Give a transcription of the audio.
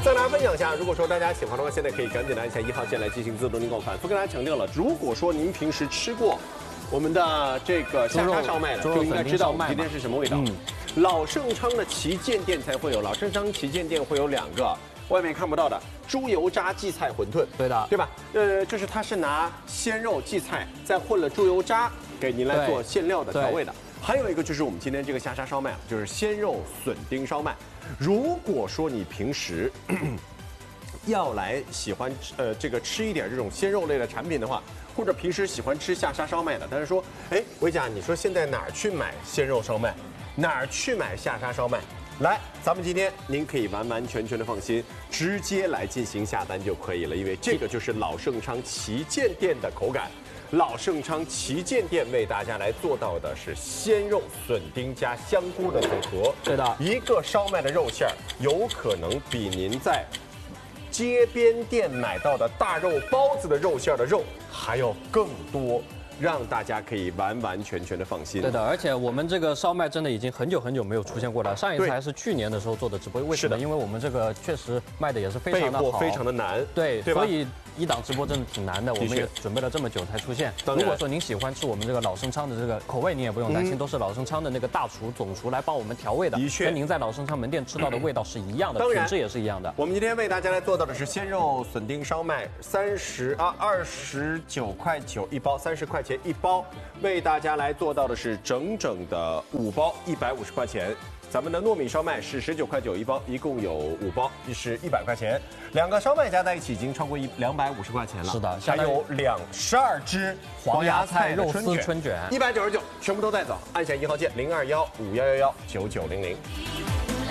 再跟大家分享一下，如果说大家喜欢的话，现在可以赶紧的按下1号键来进行自动订购。反复跟大家强调了，如果说您平时吃过我们的这个下沙烧麦的，就应该知道我们今天是什么味道。老盛昌的旗舰店才会有，老盛昌旗舰店会有2个，外面看不到的猪油渣荠菜馄饨， 对的， 对吧？就是它是拿鲜肉荠菜再混了猪油渣给您来做馅料的调味的。还有一个就是我们今天这个下沙烧麦，就是鲜肉笋丁烧麦。如果说你平时要来喜欢这个吃一点这种鲜肉类的产品的话，或者平时喜欢吃下沙烧麦的，但是说，哎，维甲，你说现在哪儿去买鲜肉烧麦，哪儿去买下沙烧麦？来，咱们今天您可以完完全全的放心，直接来进行下单就可以了，因为这个就是老盛昌旗舰店的口感。老盛昌旗舰店为大家来做到的是鲜肉笋丁加香菇的组合。 对的， 一个烧麦的肉馅儿有可能比您在街边店买到的大肉包子的肉馅儿的肉还要更多。让大家可以完完全全的放心。 对的，而且我们这个烧麦真的已经很久没有出现过了。上一次还是去年的时候做的直播，为什么？因为我们这个确实卖的也是非常的好， 备货非常的难。 对，所以一档直播真的挺难的。我们也准备了这么久才出现。如果说您喜欢吃我们这个老盛昌的这个口味，您也不用担心，都是老盛昌的那个大厨总厨来帮我们调味的， 的确， 跟您在老盛昌门店吃到的味道是一样的，品质也是一样的。 我们今天为大家来做到的是鲜肉笋丁烧麦，29块9一包，30块钱一包。为大家来做到的是整整的5包，150块钱。咱们的糯米烧麦是19块9一包，一共有5包，是100块钱。2个烧麦加在一起已经超过250块钱了。 是的， 还有12只黄芽菜肉丝春卷，199，全部都带走。按下1号键，0215119900。